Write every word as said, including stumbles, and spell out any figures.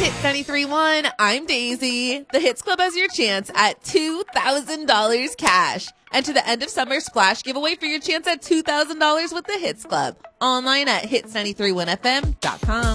Hits ninety-three point one, I'm Daisy. The Hits Club has your chance at two thousand dollars cash. Enter the end of summer splash giveaway for your chance at two thousand dollars with the Hits Club. Online at hits nine three one f m dot com.